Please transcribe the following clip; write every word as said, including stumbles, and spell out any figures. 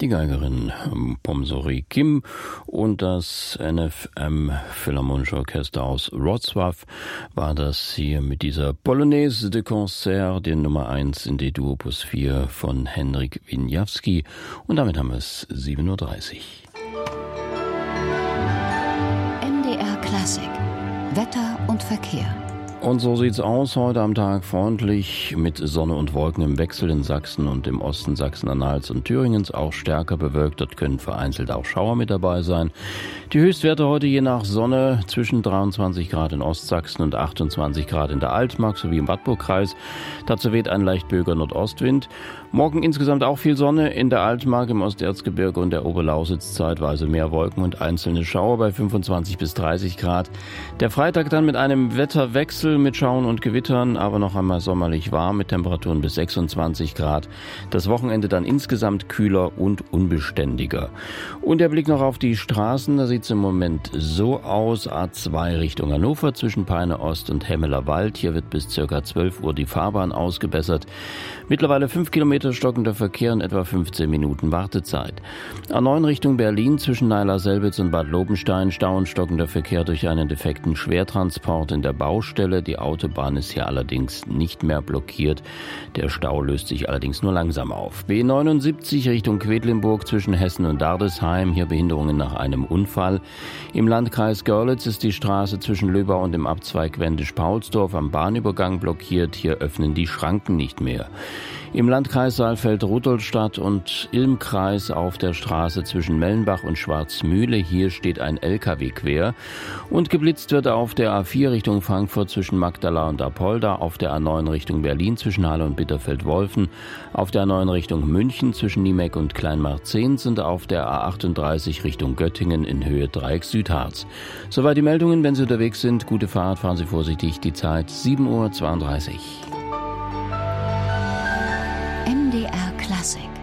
die Geigerin Pomsori Kim und das N F M Philharmonische Orchester aus Wrocław war das hier mit dieser Polonaise de Concert, der Nummer eins in D-Dur Opus vier von Henryk Wieniawski. Und damit haben wir es sieben Uhr dreißig. M D R Klassik. Wetter und Verkehr. Und so sieht's aus heute am Tag, freundlich mit Sonne und Wolken im Wechsel in Sachsen und im Osten Sachsen-Anhalts und Thüringens, auch stärker bewölkt. Dort können vereinzelt auch Schauer mit dabei sein. Die Höchstwerte heute je nach Sonne zwischen dreiundzwanzig Grad in Ostsachsen und achtundzwanzig Grad in der Altmark sowie im Wartburgkreis. Dazu weht ein leicht böiger Nordostwind. Morgen insgesamt auch viel Sonne in der Altmark, im Osterzgebirge und der Oberlausitz zeitweise mehr Wolken und einzelne Schauer bei fünfundzwanzig bis dreißig Grad. Der Freitag dann mit einem Wetterwechsel mit Schauern und Gewittern, aber noch einmal sommerlich warm mit Temperaturen bis sechsundzwanzig Grad. Das Wochenende dann insgesamt kühler und unbeständiger. Und der Blick noch auf die Straßen, da sieht es im Moment so aus. A zwei Richtung Hannover zwischen Peine Ost und Hemmeler Wald. Hier wird bis ca. zwölf Uhr die Fahrbahn ausgebessert. Mittlerweile fünf Kilometer stockender Verkehr und etwa fünfzehn Minuten Wartezeit. A neun Richtung Berlin zwischen Neiler-Selbitz und Bad Lobenstein. Stau und stockender Verkehr durch einen defekten Schwertransport in der Baustelle. Die Autobahn ist hier allerdings nicht mehr blockiert. Der Stau löst sich allerdings nur langsam auf. B neunundsiebzig Richtung Quedlinburg zwischen Hessen und Dardesheim. Hier Behinderungen nach einem Unfall. Im Landkreis Görlitz ist die Straße zwischen Löbau und dem Abzweig Wendisch-Paulsdorf am Bahnübergang blockiert. Hier öffnen die Schranken nicht mehr. Im Landkreis Saalfeld-Rudolstadt und Ilm-Kreis auf der Straße zwischen Mellenbach und Schwarzmühle. Hier steht ein L K W quer. Und geblitzt wird auf der A vier Richtung Frankfurt zwischen Magdala und Apolda, auf der A neun Richtung Berlin zwischen Halle und Bitterfeld-Wolfen, auf der A neun Richtung München zwischen Niemeck und Kleinmarzens und auf der A achtunddreißig Richtung Göttingen in Höhe Dreieck Südharz. Soweit die Meldungen. Wenn Sie unterwegs sind, gute Fahrt, fahren Sie vorsichtig. Die Zeit sieben Uhr zweiunddreißig. M D R Klassik.